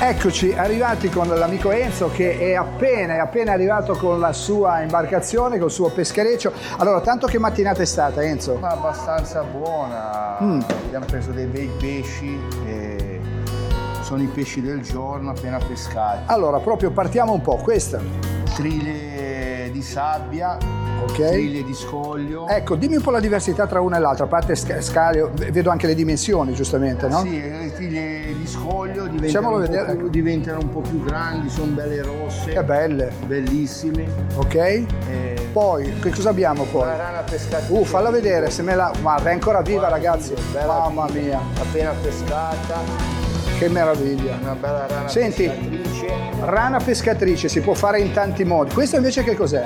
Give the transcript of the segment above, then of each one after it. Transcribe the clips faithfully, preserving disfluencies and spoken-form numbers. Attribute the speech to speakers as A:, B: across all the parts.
A: Eccoci arrivati con l'amico Enzo che è appena, è appena arrivato con la sua imbarcazione, col suo peschereccio. Allora, tanto che mattinata è stata, Enzo?
B: Ma abbastanza buona, mm. abbiamo preso dei bei pesci e sono i pesci del giorno appena pescati.
A: Allora, proprio partiamo un po', questa?
B: Triglie di sabbia,
A: okay.
B: Triglie di scoglio.
A: Ecco, dimmi un po' la diversità tra una e l'altra, a parte scale, vedo anche le dimensioni giustamente, no?
B: Sì, le triglie di scoglio diventano, un, po più, diventano un po' più grandi, sono belle rosse.
A: Che belle.
B: Bellissime.
A: Ok. E... Poi, che cosa abbiamo poi?
B: Una rana pescatrice.
A: Uh, falla vedere, se me la... Guarda, è ancora viva,
B: guarda,
A: ragazzi. Mamma
B: viva,
A: mia.
B: Appena pescata.
A: Che meraviglia.
B: Una bella rana
A: Senti,
B: pescatrice.
A: Rana pescatrice si può fare in tanti modi. Questo invece che cos'è?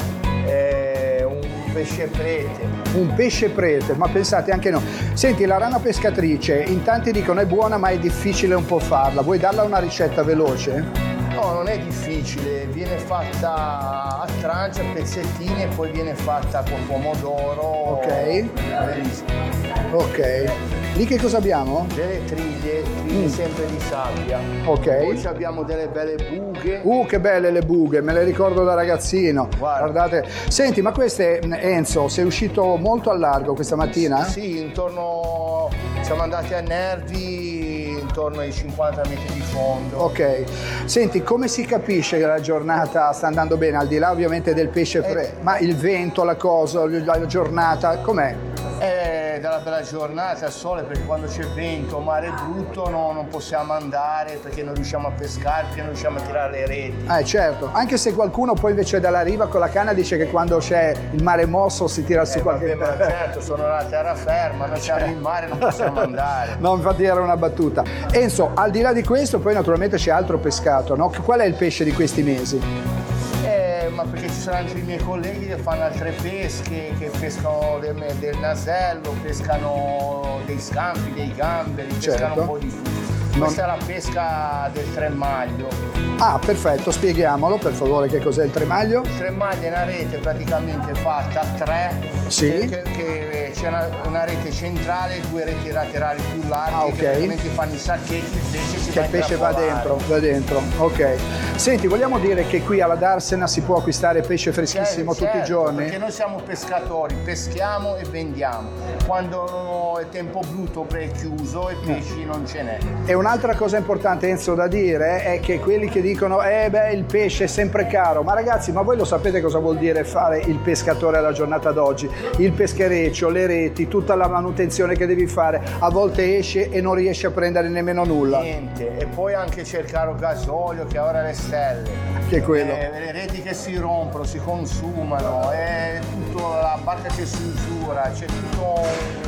B: È un pesce prete.
A: Un pesce prete, ma pensate anche no. Senti, la rana pescatrice, in tanti dicono è buona ma è difficile un po' farla. Vuoi darla una ricetta veloce?
B: No, non è difficile, viene fatta a tranche, a pezzettini e poi viene fatta con pomodoro.
A: Ok.
B: Bellissimo.
A: Ok. Lì che cosa abbiamo?
B: Delle triglie, triglie mm. sempre di sabbia.
A: Ok.
B: Poi abbiamo delle belle bughe.
A: Uh, che belle le bughe, me le ricordo da ragazzino.
B: Guarda.
A: Guardate. Senti, ma queste, Enzo, sei uscito molto al largo questa mattina?
B: Sì, sì, intorno, siamo andati a Nervi, intorno ai cinquanta metri di fondo.
A: Ok. Senti, come si capisce che la giornata sta andando bene, al di là ovviamente del pesce fresco, eh, ma il vento, la cosa, la giornata, com'è?
B: È dalla bella giornata, il sole, perché quando c'è vento, mare brutto, no, non possiamo andare perché non riusciamo a pescare, perché non riusciamo a tirare le reti.
A: Eh certo, anche se qualcuno poi invece dalla riva con la canna dice che quando c'è il mare mosso si tira su
B: eh,
A: qualche...
B: Vabbè, ma certo, sono la terraferma, noi siamo in mare, non possiamo andare.
A: No, infatti era una battuta. Enzo, al di là di questo poi naturalmente c'è altro pescato, no? Qual è il pesce di questi mesi?
B: Ma perché ci sono anche i miei colleghi che fanno altre pesche, che pescano del, del nasello, pescano dei scampi, dei gamberi,
A: certo.
B: pescano un po' di tutto.
A: Non...
B: Questa è la pesca del tremaglio.
A: Ah, perfetto, spieghiamolo per favore che cos'è il tremaglio.
B: Il tremaglio è una rete praticamente fatta a tre,
A: sì.
B: che, che c'è una, una rete centrale e due reti laterali più larghe, ah, okay. Che praticamente fanno i sacchetti, il pesce si
A: che
B: va
A: il pesce va dentro, va dentro, ok. Senti, vogliamo dire che qui alla Darsena si può acquistare pesce freschissimo
B: certo,
A: tutti i giorni?
B: Perché noi siamo pescatori, peschiamo e vendiamo. Quando è tempo brutto è chiuso e pesci non ce n'è.
A: E un'altra cosa importante, Enzo, da dire è che quelli che dicono eh beh il pesce è sempre caro, ma ragazzi, ma voi lo sapete cosa vuol dire fare il pescatore alla giornata d'oggi? Il peschereccio, le reti, tutta la manutenzione che devi fare, a volte esce e non riesci a prendere nemmeno nulla.
B: Niente, e poi anche c'è il caro gasolio che ora le stelle.
A: Che è quello?
B: Eh, le reti che si rompono, si consumano, è tutto la barca che si usura, c'è tutto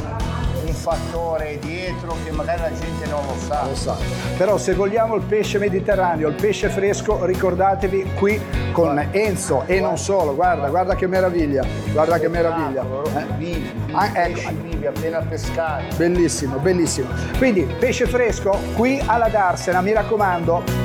B: un, un fattore dietro che magari la gente non lo sa.
A: Lo sa. Però se vogliamo il pesce mediterraneo, il pesce fresco, ricordatevi qui con guarda, Enzo e guarda, non solo, guarda, guarda che meraviglia, guarda che meraviglia.
B: Eh? Vivi,
A: ah,
B: pesci
A: ecco.
B: vivi, appena pescati.
A: Bellissimo, bellissimo. Quindi pesce fresco qui alla Darsena, mi raccomando.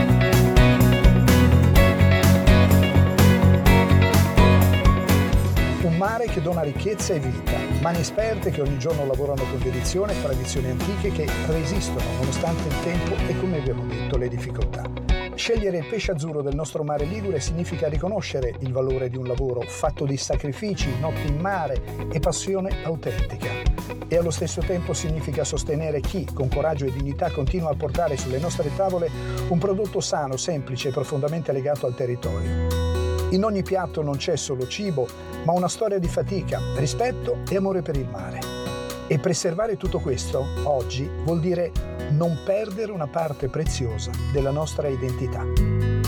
A: Un mare che dona ricchezza e vita, mani esperte che ogni giorno lavorano con dedizione, tradizioni antiche che resistono nonostante il tempo e, come abbiamo detto, le difficoltà. Scegliere il pesce azzurro del nostro mare ligure significa riconoscere il valore di un lavoro fatto di sacrifici, notti in mare e passione autentica. E allo stesso tempo significa sostenere chi, con coraggio e dignità, continua a portare sulle nostre tavole un prodotto sano, semplice e profondamente legato al territorio. In ogni piatto non c'è solo cibo, ma una storia di fatica, rispetto e amore per il mare. E preservare tutto questo, oggi, vuol dire non perdere una parte preziosa della nostra identità.